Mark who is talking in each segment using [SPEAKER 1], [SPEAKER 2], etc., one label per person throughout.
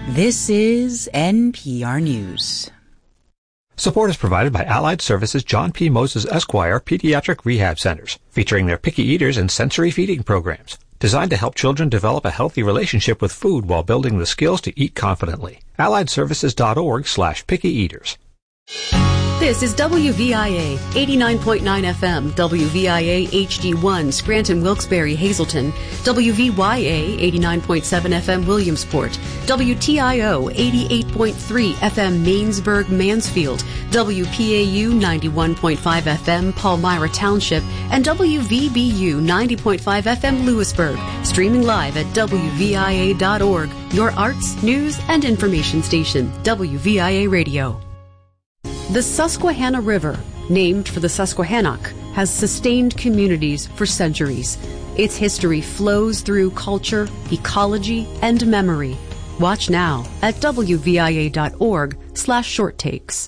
[SPEAKER 1] This is NPR News.
[SPEAKER 2] Support is provided by Allied Services John P. Moses Esquire Pediatric Rehab Centers, featuring their picky eaters and sensory feeding programs, designed to help children develop a healthy relationship with food while building the skills to eat confidently. AlliedServices.org/picky eaters.
[SPEAKER 3] This is WVIA 89.9 FM, WVIA HD1, Scranton, Wilkes-Barre, Hazleton, WVYA 89.7 FM, Williamsport, WTIO 88.3 FM, Mainsburg, Mansfield, WPAU 91.5 FM, Palmyra Township, and WVBU 90.5 FM, Lewisburg. Streaming live at WVIA.org, your arts, news, and information station, WVIA Radio. The Susquehanna River, named for the Susquehannock, has sustained communities for centuries. Its history flows through culture, ecology, and memory. Watch now at WVIA.org/short takes.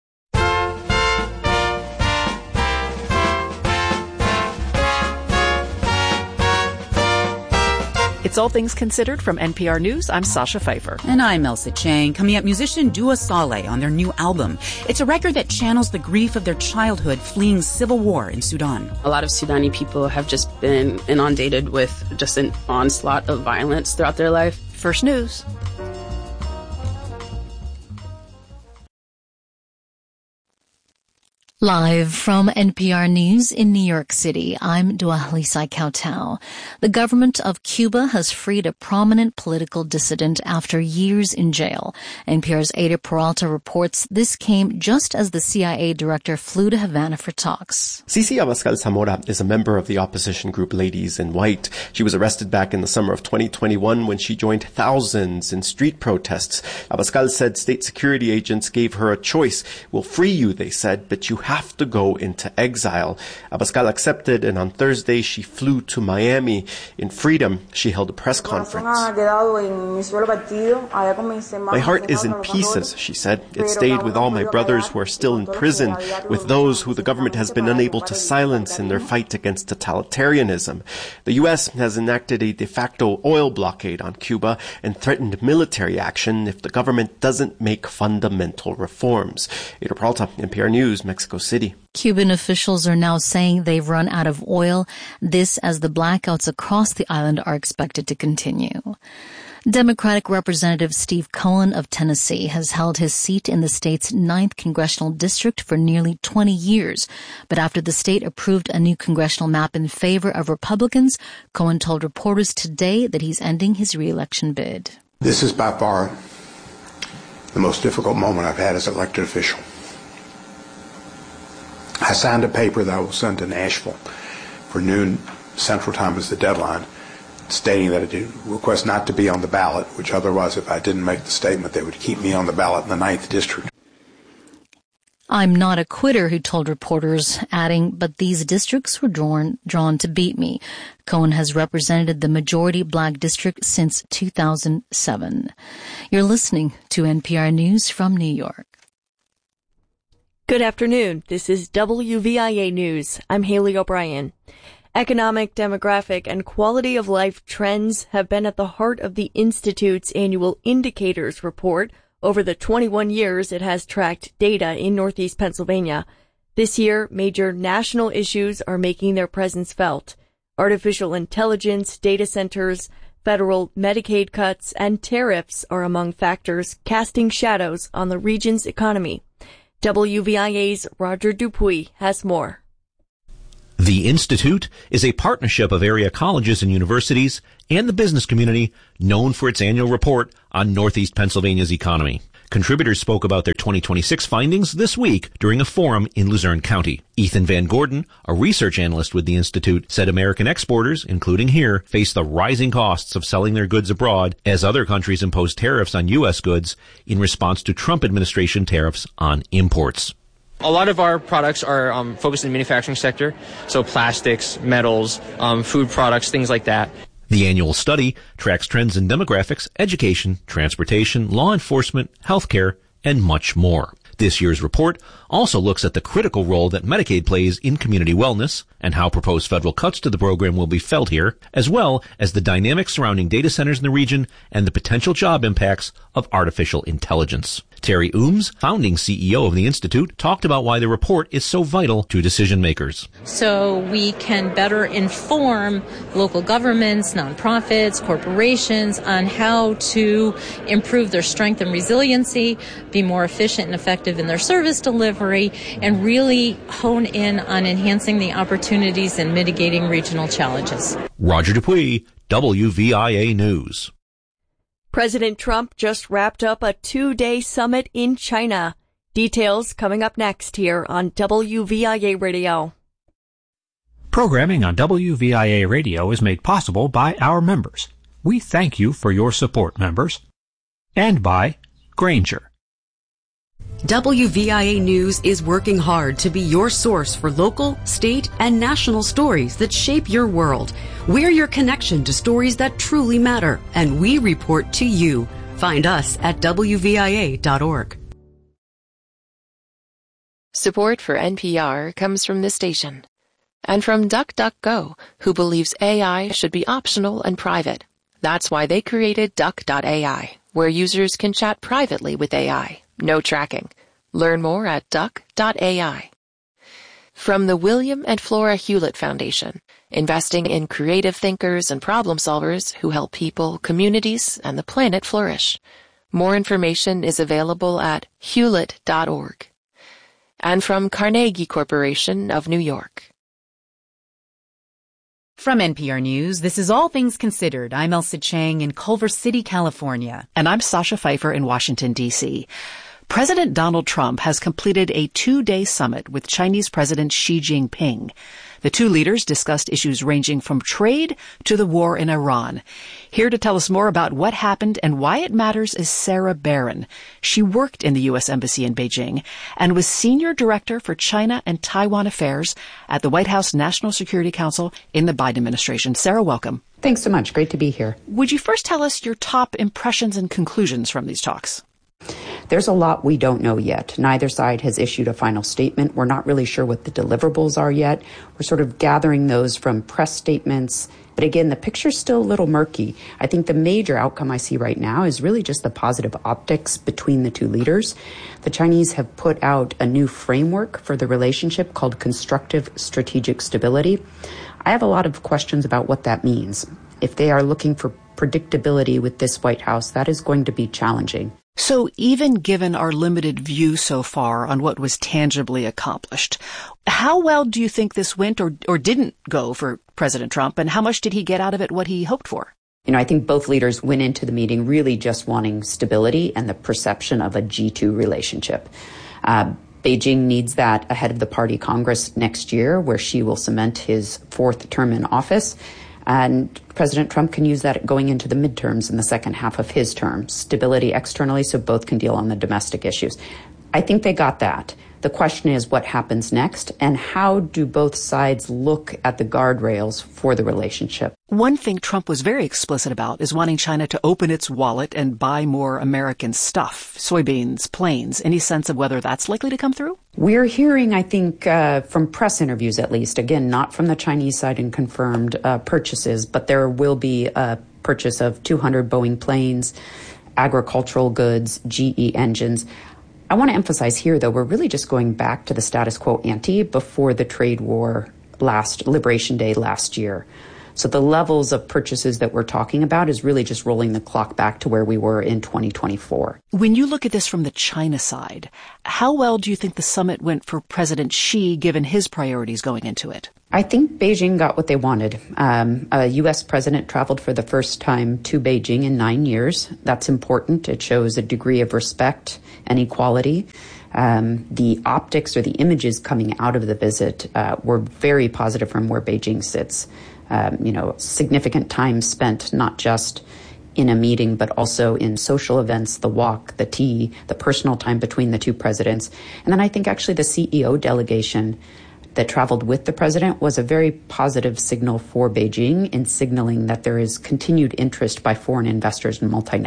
[SPEAKER 4] It's All Things Considered from NPR News. I'm Sasha Pfeiffer.
[SPEAKER 1] And I'm Elsa Chang. Coming up, musician Dua Saleh on their new album. It's a record that channels the grief of their childhood fleeing civil war in Sudan.
[SPEAKER 5] A lot of Sudani people have just been inundated with just an onslaught of violence throughout their life.
[SPEAKER 4] First News.
[SPEAKER 6] Live from NPR News in New York City, I'm Dua Lisai Kautau. The government of Cuba has freed a prominent political dissident after years in jail. NPR's Ada Peralta reports this came just as the CIA director flew to Havana for talks.
[SPEAKER 7] Cici Abascal Zamora is a member of the opposition group Ladies in White. She was arrested back in the summer of 2021 when she joined thousands in street protests. Abascal said state security agents gave her a choice. We'll free you, they said, but you have to go into exile. Abascal accepted, and on Thursday she flew to Miami. In freedom, she held a press conference. My heart is in pieces, she said. It stayed with all my brothers who are still in prison, with those who the government has been unable to silence in their fight against totalitarianism. The U.S. has enacted a de facto oil blockade on Cuba and threatened military action if the government doesn't make fundamental reforms. Ada Peralta, NPR News, Mexico City.
[SPEAKER 6] Cuban officials are now saying they've run out of oil, this as the blackouts across the island are expected to continue. Democratic Representative Steve Cohen of Tennessee has held his seat in the state's 9th congressional district for nearly 20 years. But after the state approved a new congressional map in favor of Republicans, Cohen told reporters today that he's ending his re-election bid.
[SPEAKER 8] This is by far the most difficult moment I've had as elected official. I signed a paper that I will send to Nashville for noon Central Time as the deadline, stating that it requests not to be on the ballot, which otherwise, if I didn't make the statement, they would keep me on the ballot in the 9th District.
[SPEAKER 6] I'm not a quitter, he told reporters, adding, but these districts were drawn to beat me. Cohen has represented the majority black district since 2007. You're listening to NPR News from New York.
[SPEAKER 9] Good afternoon. This is WVIA News. I'm Haley O'Brien. Economic, demographic, and quality of life trends have been at the heart of the Institute's annual Indicators report over the 21 years it has tracked data in Northeast Pennsylvania. This year, major national issues are making their presence felt. Artificial intelligence, data centers, federal Medicaid cuts, and tariffs are among factors casting shadows on the region's economy. WVIA's Roger Dupuy has more.
[SPEAKER 10] The Institute is a partnership of area colleges and universities and the business community known for its annual report on Northeast Pennsylvania's economy. Contributors spoke about their 2026 findings this week during a forum in Luzerne County. Ethan Van Gordon, a research analyst with the Institute, said American exporters, including here, face the rising costs of selling their goods abroad as other countries impose tariffs on U.S. goods in response to Trump administration tariffs on imports.
[SPEAKER 11] A lot of our products are focused in the manufacturing sector, so plastics, metals, food products, things like that.
[SPEAKER 10] The annual study tracks trends in demographics, education, transportation, law enforcement, healthcare, and much more. This year's report also looks at the critical role that Medicaid plays in community wellness and how proposed federal cuts to the program will be felt here, as well as the dynamics surrounding data centers in the region and the potential job impacts of artificial intelligence. Terry Ooms, founding CEO of the Institute, talked about why the report is so vital to decision makers.
[SPEAKER 12] So we can better inform local governments, nonprofits, corporations on how to improve their strength and resiliency, be more efficient and effective in their service delivery, and really hone in on enhancing the opportunities and mitigating regional challenges.
[SPEAKER 10] Roger Dupuis, WVIA News.
[SPEAKER 9] President Trump just wrapped up a 2-day summit in China. Details coming up next here on WVIA Radio.
[SPEAKER 2] Programming on WVIA Radio is made possible by our members. We thank you for your support, members. And by Grainger.
[SPEAKER 3] WVIA News is working hard to be your source for local, state, and national stories that shape your world. We're your connection to stories that truly matter, and we report to you. Find us at WVIA.org.
[SPEAKER 13] Support for NPR comes from this station. And from DuckDuckGo, who believes AI should be optional and private. That's why they created Duck.ai, where users can chat privately with AI. No tracking. Learn more at duck.ai. From the William and Flora Hewlett Foundation, investing in creative thinkers and problem solvers who help people, communities, and the planet flourish. More information is available at hewlett.org. And from Carnegie Corporation of New York.
[SPEAKER 1] From NPR News, this is All Things Considered. I'm Elsa Chang in Culver City, California.
[SPEAKER 4] And I'm Sasha Pfeiffer in Washington, D.C. President Donald Trump has completed a 2-day summit with Chinese President Xi Jinping. The two leaders discussed issues ranging from trade to the war in Iran. Here to tell us more about what happened and why it matters is Sarah Barron. She worked in the U.S. Embassy in Beijing and was Senior Director for China and Taiwan Affairs at the White House National Security Council in the Biden administration. Sarah, welcome.
[SPEAKER 14] Thanks so much. Great to be here.
[SPEAKER 4] Would you first tell us your top impressions and conclusions from these talks?
[SPEAKER 14] There's a lot we don't know yet. Neither side has issued a final statement. We're not really sure what the deliverables are yet. We're sort of gathering those from press statements. But again, the picture's still a little murky. I think the major outcome I see right now is really just the positive optics between the two leaders. The Chinese have put out a new framework for the relationship called Constructive Strategic Stability. I have a lot of questions about what that means. If they are looking for predictability with this White House, that is going to be challenging.
[SPEAKER 4] So even given our limited view so far on what was tangibly accomplished, how well do you think this went or didn't go for President Trump, and how much did he get out of it what he hoped for?
[SPEAKER 14] I think both leaders went into the meeting really just wanting stability and the perception of a G2 relationship. Beijing needs that ahead of the Party Congress next year, where Xi will cement his 4th term in office. And President Trump can use that going into the midterms in the second half of his term. Stability externally, so both can deal on the domestic issues. I think they got that. The question is what happens next, and how do both sides look at the guardrails for the relationship?
[SPEAKER 4] One thing Trump was very explicit about is wanting China to open its wallet and buy more American stuff, soybeans, planes. Any sense of whether that's likely to come through?
[SPEAKER 14] We're hearing, I think, from press interviews at least, again, not from the Chinese side in confirmed purchases, but there will be a purchase of 200 Boeing planes, agricultural goods, GE engines. I want to emphasize here, though, we're really just going back to the status quo ante before the trade war Liberation Day last year. So the levels of purchases that we're talking about is really just rolling the clock back to where we were in 2024.
[SPEAKER 4] When you look at this from the China side, how well do you think the summit went for President Xi, given his priorities going into it?
[SPEAKER 14] I think Beijing got what they wanted. A U.S. president traveled for the first time to Beijing in 9 years. That's important. It shows a degree of respect and equality. The optics or the images coming out of the visit were very positive from where Beijing sits. Significant time spent not just in a meeting, but also in social events, the walk, the tea, the personal time between the two presidents. And then I think actually the CEO delegation that traveled with the president was a very positive signal for Beijing in signaling that there is continued interest by foreign investors and multinationals